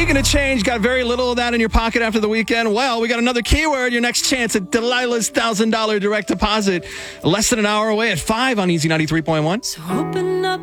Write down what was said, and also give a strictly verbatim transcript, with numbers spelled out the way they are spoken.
Speaking of change, got very little of that in your pocket after the weekend? Well, we got another keyword. Your next chance at Delilah's one thousand dollars direct deposit. Less than an hour away at five on Easy ninety-three point one. So open up